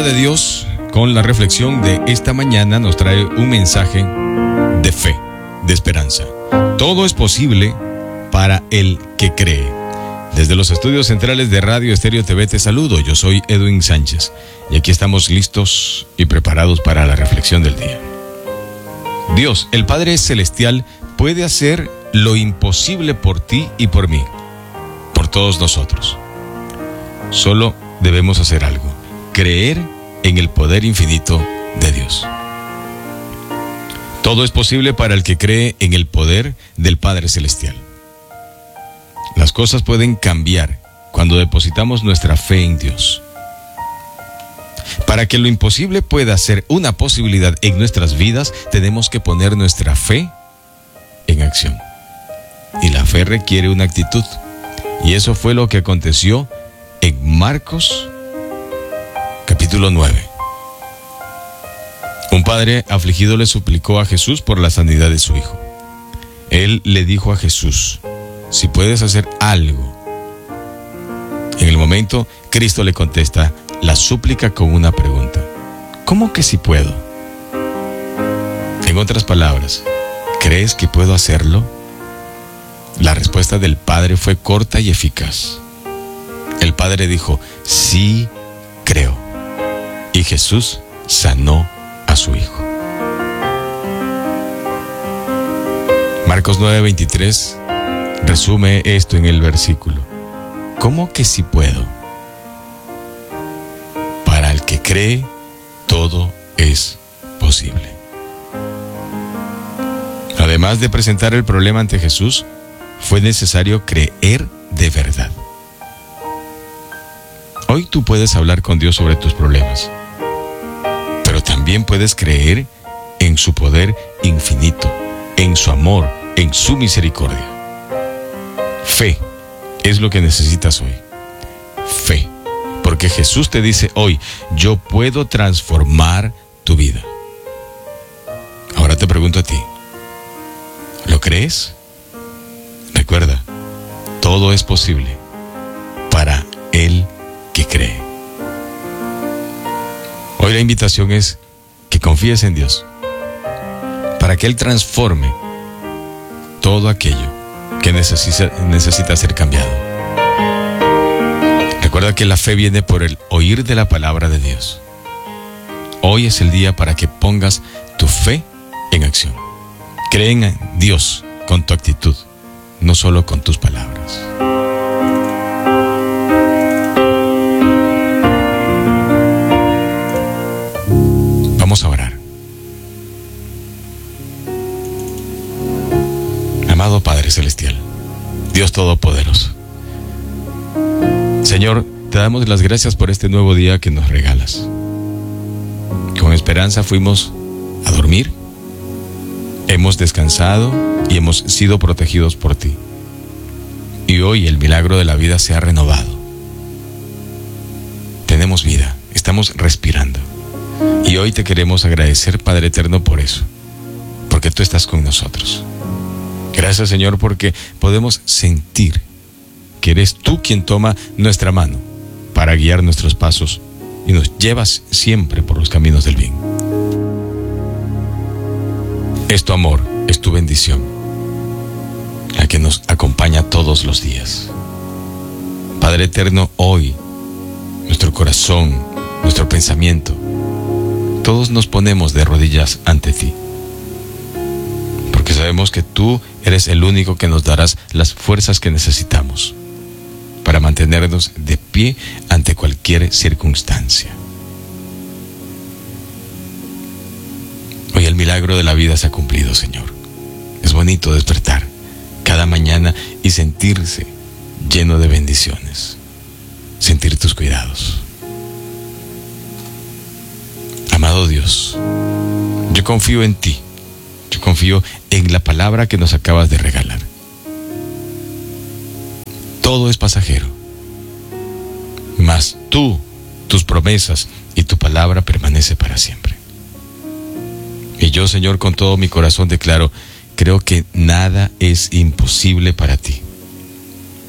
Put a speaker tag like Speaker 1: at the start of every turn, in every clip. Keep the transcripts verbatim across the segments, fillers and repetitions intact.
Speaker 1: palabra de Dios, con la reflexión de esta mañana, nos trae un mensaje de fe, de esperanza. Todo es posible para el que cree. Desde los estudios centrales de Radio Estéreo T V te saludo. Yo soy Edwin Sánchez y aquí estamos listos y preparados para la reflexión del día. Dios, el Padre Celestial, puede hacer lo imposible por ti y por mí, por todos nosotros. Solo debemos hacer algo: creer en el poder infinito de Dios. Todo es posible para el que cree en el poder del Padre Celestial. Las cosas pueden cambiar cuando depositamos nuestra fe en Dios. Para que lo imposible pueda ser una posibilidad en nuestras vidas, tenemos que poner nuestra fe en acción. Y la fe requiere una actitud. Y eso fue lo que aconteció en Marcos capítulo nueve. Un padre afligido le suplicó a Jesús por la sanidad de su hijo. Él le dijo a Jesús: si puedes hacer algo. En el momento, Cristo le contesta la súplica con una pregunta: ¿cómo que si puedo? En otras palabras, ¿crees que puedo hacerlo? La respuesta del padre fue corta y eficaz. El padre dijo: sí, creo. Y Jesús sanó a su hijo. Marcos nueve veintitrés resume esto en el versículo: ¿cómo que si puedo? Para el que cree, todo es posible. Además de presentar el problema ante Jesús, fue necesario creer de verdad. Hoy tú puedes hablar con Dios sobre tus problemas, pero también puedes creer en su poder infinito, en su amor, en su misericordia. Fe es lo que necesitas hoy. Fe, porque Jesús te dice hoy: yo puedo transformar tu vida. Ahora te pregunto a ti, ¿lo crees? Recuerda, todo es posible para el que cree. Hoy la invitación es que confíes en Dios para que Él transforme todo aquello que necesita, necesita ser cambiado. Recuerda que la fe viene por el oír de la palabra de Dios. Hoy es el día para que pongas tu fe en acción. Cree en Dios con tu actitud, no solo con tus palabras. Vamos a orar. Amado Padre Celestial, Dios Todopoderoso, Señor, te damos las gracias por este nuevo día que nos regalas. Con esperanza fuimos a dormir, hemos descansado y hemos sido protegidos por ti. Y hoy el milagro de la vida se ha renovado. Tenemos vida, estamos respirando. Y hoy te queremos agradecer, Padre Eterno, por eso, porque tú estás con nosotros. Gracias, Señor, porque podemos sentir que eres tú quien toma nuestra mano para guiar nuestros pasos y nos llevas siempre por los caminos del bien. Es tu amor, es tu bendición, la que nos acompaña todos los días. Padre Eterno, hoy nuestro corazón, nuestro pensamiento, todos nos ponemos de rodillas ante ti, porque sabemos que tú eres el único que nos darás las fuerzas que necesitamos para mantenernos de pie ante cualquier circunstancia. Hoy el milagro de la vida se ha cumplido, Señor. Es bonito despertar cada mañana y sentirse lleno de bendiciones, sentir tus cuidados. Amado Dios, yo confío en ti, yo confío en la palabra que nos acabas de regalar. Todo es pasajero, mas tú, tus promesas y tu palabra permanece para siempre. Y yo, Señor, con todo mi corazón declaro: creo que nada es imposible para ti.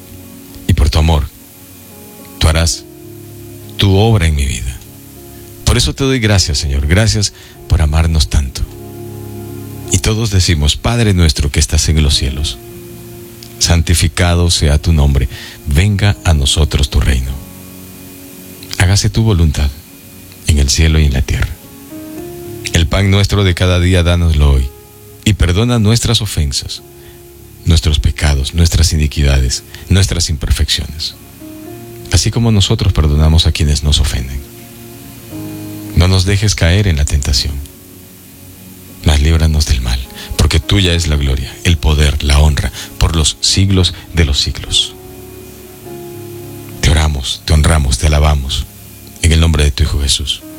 Speaker 1: Y por tu amor, tú harás tu obra en mi vida. Por eso te doy gracias, Señor. Gracias por amarnos tanto. Y todos decimos, Padre nuestro que estás en los cielos, santificado sea tu nombre. Venga a nosotros tu reino. Hágase tu voluntad en el cielo y en la tierra. El pan nuestro de cada día, dánoslo hoy. Y perdona nuestras ofensas, nuestros pecados, nuestras iniquidades, nuestras imperfecciones, así como nosotros perdonamos a quienes nos ofenden. No nos dejes caer en la tentación, mas líbranos del mal, porque tuya es la gloria, el poder, la honra, por los siglos de los siglos. Te oramos, te honramos, te alabamos, en el nombre de tu Hijo Jesús.